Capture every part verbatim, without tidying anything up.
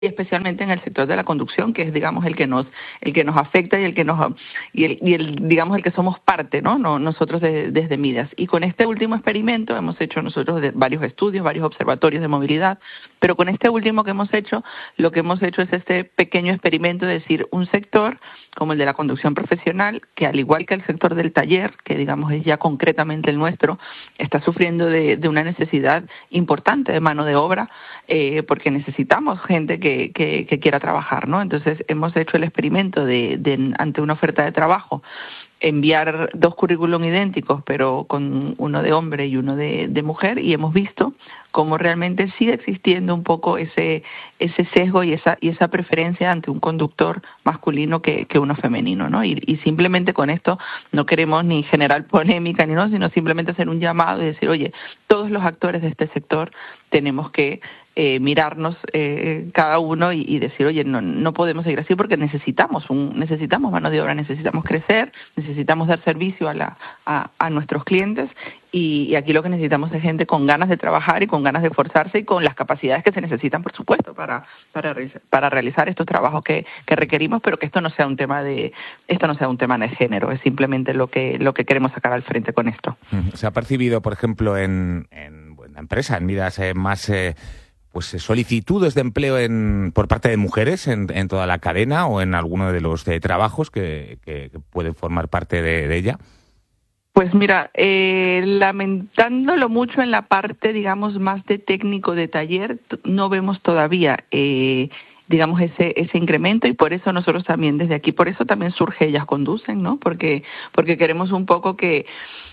y especialmente en el sector de la conducción, que es, digamos, el que nos el que nos afecta y el que nos y el, y el digamos el que somos parte, no, no nosotros de, desde Midas. Y con este último experimento hemos hecho nosotros de varios estudios, varios observatorios de movilidad, pero con este último que hemos hecho, lo que hemos hecho es este pequeño experimento de decir un sector como el de la conducción profesional, que al igual que el sector del taller, que digamos es ya concretamente el nuestro, está sufriendo de, de una necesidad importante de mano de obra, eh, porque necesitamos gente que Que, que, que quiera trabajar, ¿no? Entonces hemos hecho el experimento de, de ante una oferta de trabajo enviar dos currículum idénticos, pero con uno de hombre y uno de, de mujer, y hemos visto cómo realmente sigue existiendo un poco ese ese sesgo y esa y esa preferencia ante un conductor masculino que, que uno femenino, ¿no? Y, y simplemente con esto no queremos ni generar polémica ni no, sino simplemente hacer un llamado y decir, oye, todos los actores de este sector tenemos que eh, mirarnos eh, cada uno y, y decir, oye, no no podemos seguir así porque necesitamos un necesitamos mano de obra, necesitamos crecer, necesitamos dar servicio a la a, a nuestros clientes. Y, y aquí lo que necesitamos es gente con ganas de trabajar y con ganas de esforzarse y con las capacidades que se necesitan, por supuesto, para para, para realizar estos trabajos que, que requerimos, pero que esto no sea un tema de esto no sea un tema de género, es simplemente lo que lo que queremos sacar al frente con esto. ¿Se ha percibido, por ejemplo, en, en la empresa, en Midas, eh, más eh, pues solicitudes de empleo en, por parte de mujeres en, en toda la cadena o en alguno de los de trabajos que, que, que pueden formar parte de, de ella? Pues mira, eh, lamentándolo mucho en la parte, digamos, más de técnico de taller, no vemos todavía, eh, digamos, ese ese incremento, y por eso nosotros también desde aquí, por eso también surge Ellas Conducen, ¿no? Porque porque queremos un poco que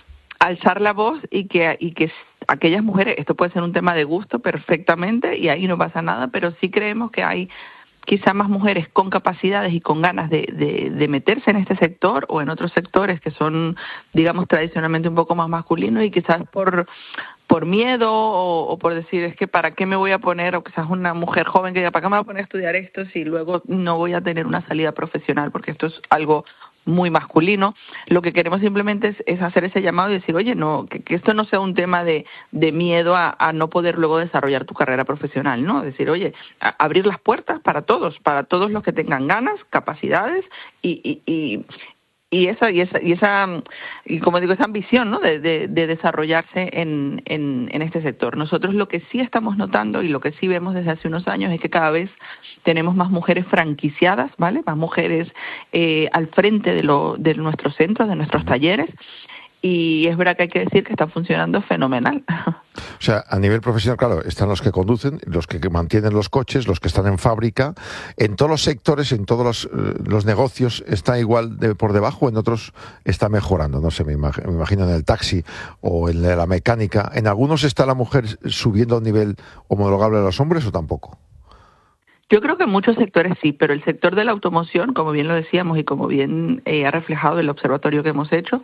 alzar la voz y que y que aquellas mujeres, esto puede ser un tema de gusto perfectamente y ahí no pasa nada, pero sí creemos que hay quizá más mujeres con capacidades y con ganas de, de, de meterse en este sector o en otros sectores que son, digamos, tradicionalmente un poco más masculinos, y quizás por por miedo o, o por decir, es que para qué me voy a poner, o quizás una mujer joven que diga, ¿para qué me voy a poner a estudiar esto si luego no voy a tener una salida profesional? Porque esto es algo muy masculino. Lo que queremos simplemente es, es hacer ese llamado y decir, oye, no, que, que esto no sea un tema de, de miedo a, a no poder luego desarrollar tu carrera profesional, ¿no? Decir, oye, a, abrir las puertas para todos, para todos los que tengan ganas, capacidades y, y, y y esa y esa y esa y como digo, esa ambición, ¿no? de, de, de desarrollarse en, en en este sector. Nosotros lo que sí estamos notando y lo que sí vemos desde hace unos años es que cada vez tenemos más mujeres franquiciadas, ¿vale? Más mujeres eh, al frente de lo de nuestros centros, de nuestros talleres. Y es verdad que hay que decir que está funcionando fenomenal. O sea, a nivel profesional, claro, están los que conducen, los que mantienen los coches, los que están en fábrica. En todos los sectores, en todos los, los negocios, ¿está igual de por debajo? En otros está mejorando, no sé, me imagino, me imagino en el taxi o en la mecánica. ¿En algunos está la mujer subiendo a un nivel homologable a los hombres o tampoco? Yo creo que en muchos sectores sí, pero el sector de la automoción, como bien lo decíamos y como bien eh, ha reflejado el observatorio que hemos hecho,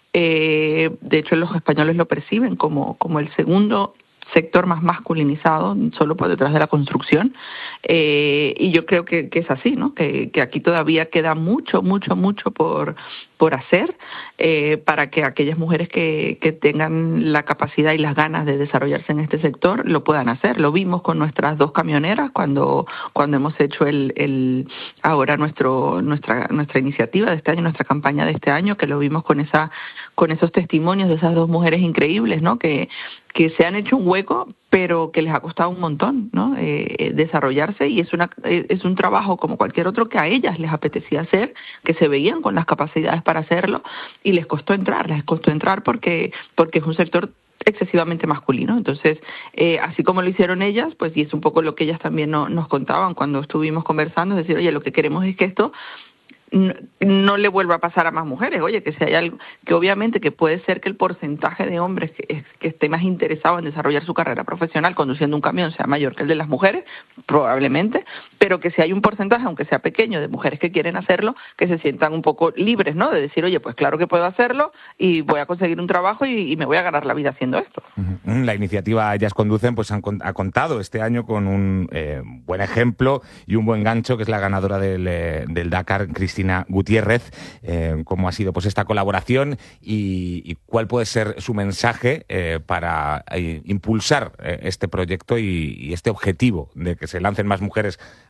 eh, de hecho los españoles lo perciben como, como el segundo sector más masculinizado, solo por detrás de la construcción, eh, y yo creo que, que es así, ¿no? Que, que aquí todavía queda mucho, mucho, mucho por por hacer eh, para que aquellas mujeres que, que tengan la capacidad y las ganas de desarrollarse en este sector lo puedan hacer. Lo vimos con nuestras dos camioneras cuando cuando hemos hecho el, el ahora nuestro nuestra nuestra iniciativa de este año, nuestra campaña de este año, que lo vimos con esa con esos testimonios de esas dos mujeres increíbles, ¿no? Que que se han hecho un hueco, pero que les ha costado un montón, ¿no? Eh, desarrollarse, y es una es un trabajo como cualquier otro que a ellas les apetecía hacer, que se veían con las capacidades para hacerlo, y les costó entrar, les costó entrar porque porque es un sector excesivamente masculino. Entonces, eh, así como lo hicieron ellas, pues, y es un poco lo que ellas también no, nos contaban cuando estuvimos conversando, es decir, oye, lo que queremos es que esto no, no le vuelva a pasar a más mujeres. Oye, que si hay algo, que obviamente que puede ser que el porcentaje de hombres que, que esté más interesado en desarrollar su carrera profesional conduciendo un camión sea mayor que el de las mujeres, probablemente, pero que si hay un porcentaje, aunque sea pequeño, de mujeres que quieren hacerlo, que se sientan un poco libres, ¿no? De decir, oye, pues claro que puedo hacerlo y voy a conseguir un trabajo y, y me voy a ganar la vida haciendo esto. La iniciativa Ellas Conducen pues han, ha contado este año con un eh, buen ejemplo y un buen gancho, que es la ganadora del, eh, del Dakar, Cristina Gutiérrez. Eh, ¿Cómo ha sido pues esta colaboración y, y cuál puede ser su mensaje eh, para eh, impulsar eh, este proyecto y, y este objetivo de que se lancen más mujeres